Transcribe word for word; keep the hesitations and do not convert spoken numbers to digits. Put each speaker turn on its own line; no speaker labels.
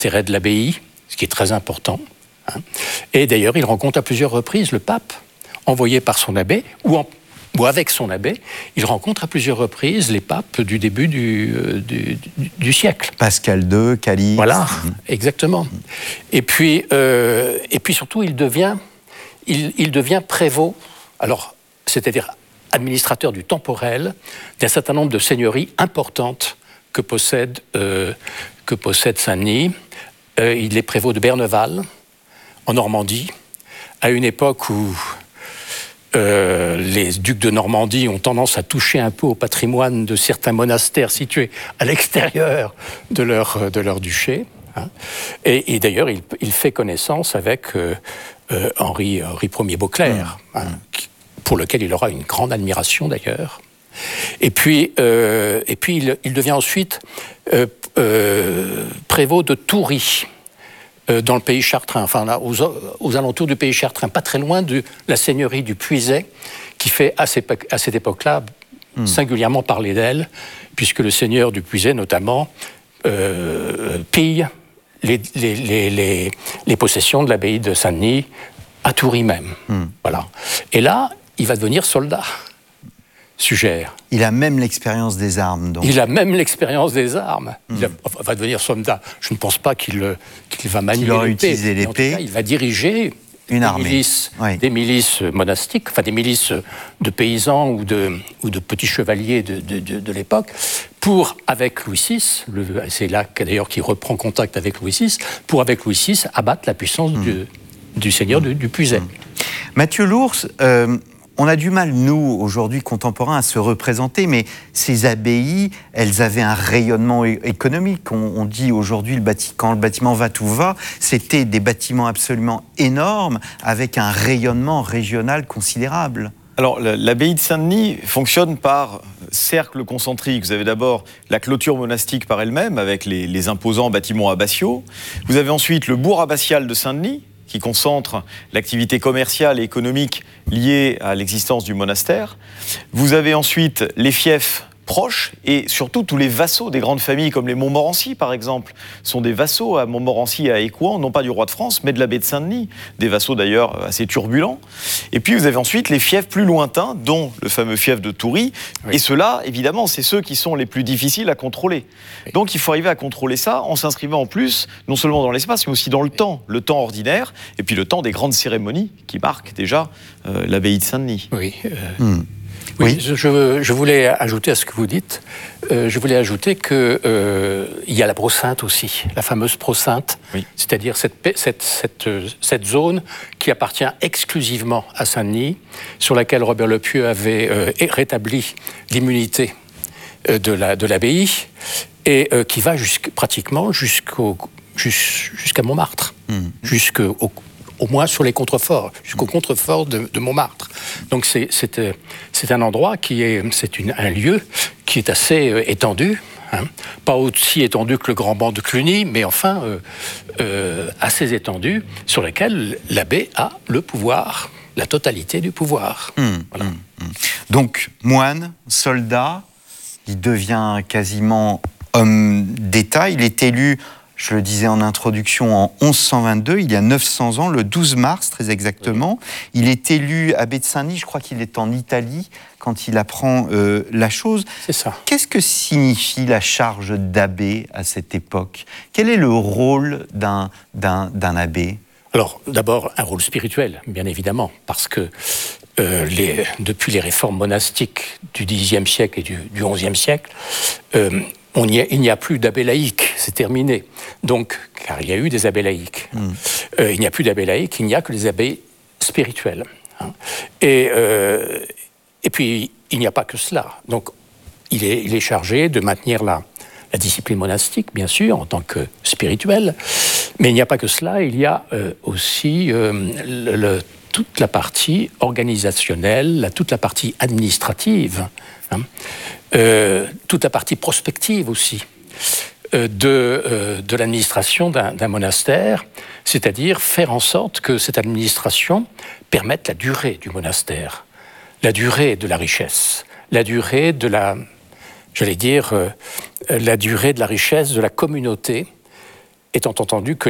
intérêts de l'abbaye, ce qui est très important. Hein. Et d'ailleurs, il rencontre à plusieurs reprises le pape, envoyé par son abbé, ou, en, ou avec son abbé. Il rencontre à plusieurs reprises les papes du début du, euh, du, du, du siècle.
Pascal deux, Calixte.
Voilà, mmh. exactement. Et puis, euh, et puis surtout, il devient, il, il devient prévôt, alors, c'est-à-dire administrateur du temporel d'un certain nombre de seigneuries importantes que possède, euh, que possède Saint-Denis. Euh, il est prévôt de Berneval, en Normandie, à une époque où euh, les ducs de Normandie ont tendance à toucher un peu au patrimoine de certains monastères situés à l'extérieur de leur, de leur duché. Hein. Et, et d'ailleurs, il, il fait connaissance avec euh, euh, Henri, Henri Ier Beauclerc, mmh. hein, qui, pour lequel il aura une grande admiration d'ailleurs. Et puis, euh, et puis il, il devient ensuite euh, euh, prévôt de Toury, euh, dans le pays chartrain, enfin là, aux, aux alentours du pays chartrain, pas très loin de la seigneurie du Puiset, qui fait à, ces, à cette époque-là mmh. singulièrement parler d'elle, puisque le seigneur du Puiset, notamment, euh, pille les, les, les, les, les possessions de l'abbaye de Saint-Denis à Toury même. Mmh. Voilà. Et là, il va devenir soldat, sugère.
Il a même l'expérience des armes, donc.
Il a même l'expérience des armes. Mmh. Il a, va devenir soldat. Je ne pense pas qu'il, qu'il va manier l'épée.
l'épée.
Il va diriger
une
des,
armée.
Milices,
oui.
des milices monastiques, enfin des milices de paysans ou de, ou de petits chevaliers de, de, de, de l'époque, pour, avec Louis six, le, c'est là d'ailleurs qu'il reprend contact avec Louis six, pour, avec Louis six, abattre la puissance mmh. du, du seigneur mmh. du, du Puiset. Mmh.
Mathieu Lours, euh, on a du mal, nous, aujourd'hui, contemporains, à se représenter, mais ces abbayes, elles avaient un rayonnement é- économique. On, on dit aujourd'hui, le bâti- quand le bâtiment va, tout va, c'était des bâtiments absolument énormes, avec un rayonnement régional considérable.
Alors, l'abbaye de Saint-Denis fonctionne par cercle concentrique. Vous avez d'abord la clôture monastique par elle-même, avec les, les imposants bâtiments abbatiaux. Vous avez ensuite le bourg abbatial de Saint-Denis, qui concentre l'activité commerciale et économique liée à l'existence du monastère. Vous avez ensuite les fiefs proches et surtout tous les vassaux des grandes familles comme les Montmorency par exemple sont des vassaux à Montmorency et à Écouen, non pas du roi de France mais de l'abbé de Saint-Denis, des vassaux d'ailleurs assez turbulents. Et puis vous avez ensuite les fiefs plus lointains dont le fameux fief de Toury oui. et ceux-là évidemment c'est ceux qui sont les plus difficiles à contrôler. Oui. Donc il faut arriver à contrôler ça en s'inscrivant en plus non seulement dans l'espace mais aussi dans le oui. temps, le temps ordinaire et puis le temps des grandes cérémonies qui marquent déjà euh, l'abbaye de Saint-Denis.
Oui. Euh... Hmm. Oui, oui. Je, je voulais ajouter à ce que vous dites, euh, je voulais ajouter qu'il euh, y a la Brossinte aussi, la fameuse Brossinte, oui. c'est-à-dire cette, cette, cette, cette zone qui appartient exclusivement à Saint-Denis, sur laquelle Robert le Pieux avait euh, rétabli l'immunité euh, de, la, de l'abbaye, et euh, qui va jusqu', pratiquement jusqu'au, jusqu'à Montmartre, mmh. jusqu'au au moins sur les contreforts, jusqu'au contrefort de, de Montmartre. Donc c'est, c'est, euh, c'est un endroit qui est, c'est une, un lieu qui est assez euh, étendu, hein. Pas aussi étendu que le Grand Banc de Cluny, mais enfin euh, euh, assez étendu, sur lequel l'abbé a le pouvoir, la totalité du pouvoir.
Mmh,
voilà.
mmh, mmh. Donc moine, soldat, il devient quasiment homme d'État, il est élu... Je le disais en introduction, en onze cent vingt-deux, il y a neuf cents ans, le douze mars très exactement. Oui. Il est élu abbé de Saint-Denis, je crois qu'il est en Italie quand il apprend euh, la chose.
C'est ça.
Qu'est-ce que signifie la charge d'abbé à cette époque ? Quel est le rôle d'un, d'un, d'un abbé ?
Alors, d'abord, un rôle spirituel, bien évidemment, parce que euh, les, depuis les réformes monastiques du dixième siècle et du, du onzième siècle, euh, On y a, il n'y a plus d'abbés laïcs, c'est terminé. Donc, car il y a eu des abbés laïcs. Mmh. Euh, il n'y a plus d'abbés laïcs, il n'y a que les abbés spirituels. Hein. Et, euh, et puis, il n'y a pas que cela. Donc, il est, il est chargé de maintenir la, la discipline monastique, bien sûr, en tant que spirituel. Mais il n'y a pas que cela, il y a euh, aussi euh, le, le, toute la partie organisationnelle, la, toute la partie administrative, hein. Euh, toute la partie prospective aussi euh, de, euh, de l'administration d'un, d'un monastère, c'est-à-dire faire en sorte que cette administration permette la durée du monastère, la durée de la richesse, la durée de la, j'allais dire, euh, la durée de la richesse de la communauté étant entendu que